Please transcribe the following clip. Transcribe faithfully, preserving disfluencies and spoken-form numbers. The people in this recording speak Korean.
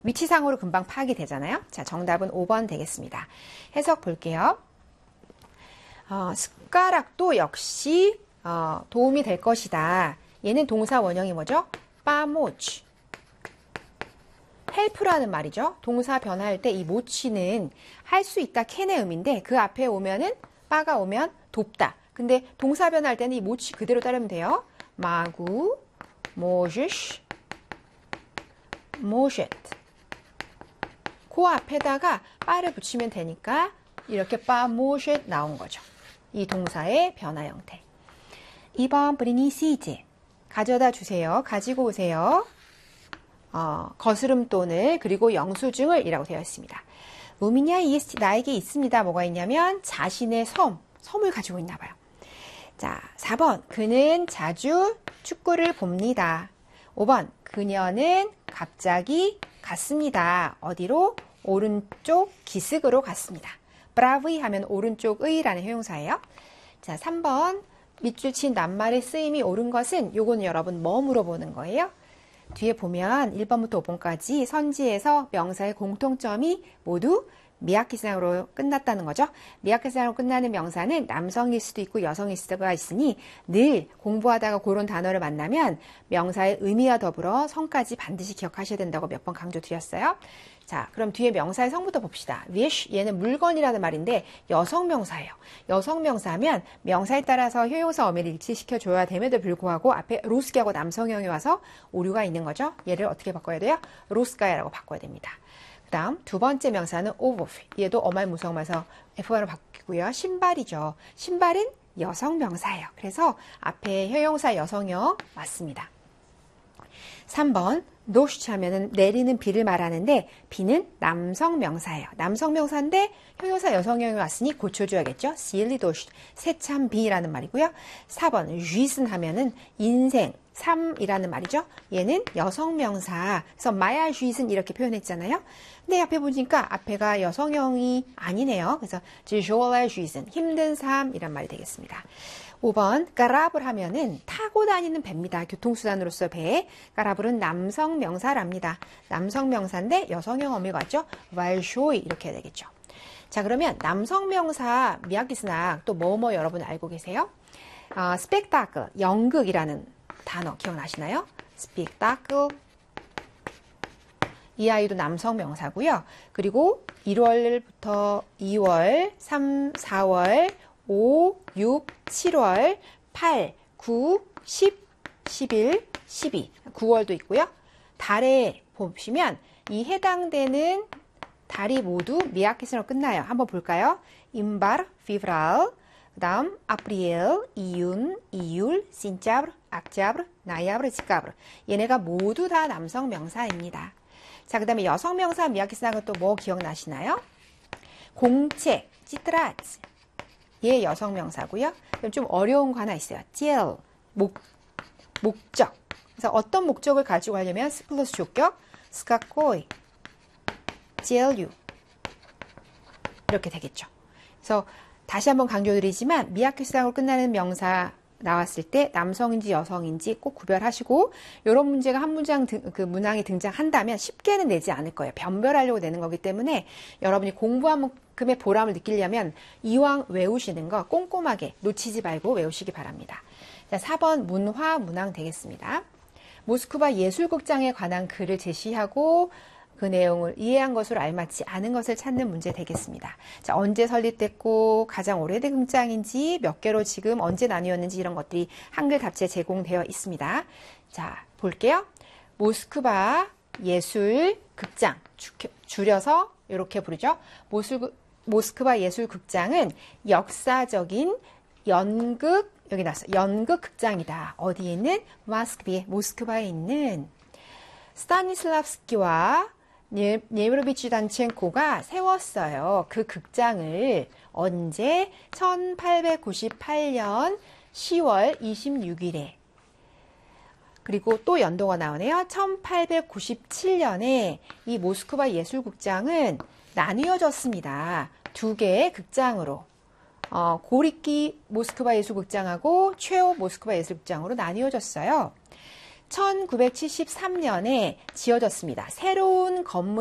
위치상으로 금방 파악이 되잖아요. 자, 정답은 오 번 되겠습니다. 해석 볼게요. 어, 숟가락도 역시 어, 도움이 될 것이다. 얘는 동사 원형이 뭐죠? 빠모치. 헬프라는 말이죠. 동사 변화할 때 이 모치는 할 수 있다 캔의 의미인데 그 앞에 오면은 빠가 오면 돕다. 근데 동사 변화할 때는 이 모치 그대로 따르면 돼요. 마구, 모시쉬, 모쉣. 그 앞에다가 빠를 붙이면 되니까 이렇게 빠, 모쉣 나온 거죠. 이 동사의 변화 형태. 이 번 브리니시즈. 가져다 주세요. 가지고 오세요. 어, 거스름돈을 그리고 영수증을 이라고 되어 있습니다. 우미냐 이에스티 나에게 있습니다. 뭐가 있냐면 자신의 섬, 섬을 가지고 있나 봐요. 자, 사 번 그는 자주 축구를 봅니다. 오 번 그녀는 갑자기 갔습니다. 어디로? 오른쪽 기슭으로 갔습니다. 브라브이 하면 오른쪽의 라는 형용사예요. 자, 삼 번 밑줄 친 낱말의 쓰임이 옳은 것은 요거는 여러분 뭐 물어보는 거예요? 뒤에 보면 일 번부터 오 번까지 선지에서 명사의 공통점이 모두 미약기사로 끝났다는 거죠. 미약기사로 끝나는 명사는 남성일 수도 있고 여성일 수가 있으니 늘 공부하다가 그런 단어를 만나면 명사의 의미와 더불어 성까지 반드시 기억하셔야 된다고 몇 번 강조드렸어요. 자, 그럼 뒤에 명사의 성부터 봅시다. wish, 얘는 물건이라는 말인데 여성 명사예요. 여성 명사하면 명사에 따라서 효용사 어미를 일치시켜줘야 됨에도 불구하고 앞에 로스가하고 남성형이 와서 오류가 있는 거죠. 얘를 어떻게 바꿔야 돼요? 로스가야라고 바꿔야 됩니다. 그 다음 두 번째 명사는 over. 얘도 어말 무성마서 에프원으로 바뀌고요. 신발이죠. 신발은 여성 명사예요. 그래서 앞에 효용사 여성형 맞습니다. 삼 번 도시 하면은 내리는 비를 말하는데 비는 남성 명사예요. 남성 명사인데 효용사 여성형이 왔으니 고쳐줘야겠죠. 실리 도시 세찬 비라는 말이고요. 사 번 쥐슨 하면은 인생 삶이라는 말이죠. 얘는 여성 명사. 그래서 마야 쥐슨 이렇게 표현했잖아요. 근데 앞에 보니까 앞에가 여성형이 아니네요. 그래서 지쇼라 쥐슨 힘든 삶이란 말이 되겠습니다. 오 번 까라블 하면은 타고 다니는 배입니다. 교통수단으로서 배. 까라블은 남성 명사랍니다. 남성 명사인데 여성형 어미가 왔죠. 왈쇼이 이렇게 해야 되겠죠. 자, 그러면 남성 명사 미약기스나 또 뭐뭐 여러분 알고 계세요? 어, 스펙타클 연극이라는 단어 기억나시나요? 스펙타클 이 아이도 남성 명사고요. 그리고 일월부터 이월, 삼, 사월 오, 육, 칠월, 팔, 구, 십, 십일, 십이, 구월도 있고요. 달에 보시면 이 해당되는 달이 모두 미약기스로 끝나요. 한번 볼까요? 임바르, 피브랄, 그 다음 아프리엘, 이윤, 이율, 신짜브르, 악짜브르, 나야브르, 지까브르. 얘네가 모두 다 남성 명사입니다. 자, 그 다음에 여성 명사 미약기스는 또 뭐 기억나시나요? 공책, 찌트라츠. 얘 여성 명사고요. 그럼 좀 어려운 거 하나 있어요. 젤, 목, 목적. 그래서 어떤 목적을 가지고 하려면 스 플러스 조격, 스카코이, 젤유 이렇게 되겠죠. 그래서 다시 한번 강조드리지만 미약기스상으로 끝나는 명사 나왔을 때 남성인지 여성인지 꼭 구별하시고 이런 문제가 한 문장 등, 그 문항에 등장한다면 쉽게는 내지 않을 거예요. 변별하려고 내는 거기 때문에 여러분이 공부한 만큼의 보람을 느끼려면 이왕 외우시는 거 꼼꼼하게 놓치지 말고 외우시기 바랍니다. 자, 사 번 문화 문항 되겠습니다. 모스크바 예술극장에 관한 글을 제시하고 그 내용을 이해한 것으로 알맞지 않은 것을 찾는 문제 되겠습니다. 자, 언제 설립됐고 가장 오래된 극장인지 몇 개로 지금 언제 나뉘었는지 이런 것들이 한글 답지에 제공되어 있습니다. 자, 볼게요. 모스크바 예술극장 줄여서 이렇게 부르죠. 모술, 모스크바 예술극장은 역사적인 연극 여기 나왔어요. 연극 극장이다. 어디에 있는? 모스크바에, 모스크바에 있는 스타니슬랍스키와 네브로비치 단첸코가 세웠어요. 그 극장을 언제? 천팔백구십팔 년 시월 이십육일에. 그리고 또 연도가 나오네요. 천팔백구십칠 년에 이 모스크바 예술극장은 나뉘어졌습니다. 두 개의 극장으로. 어, 고리키 모스크바 예술극장하고 최호 모스크바 예술극장으로 나뉘어졌어요. 천구백칠십삼 년에 지어졌습니다. 새로운 건물